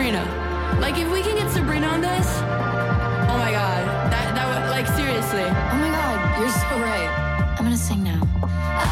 Sabrina. Like, if we can get Sabrina on this, oh my God, that would, like, seriously. Oh my God, you're so right. I'm gonna sing now.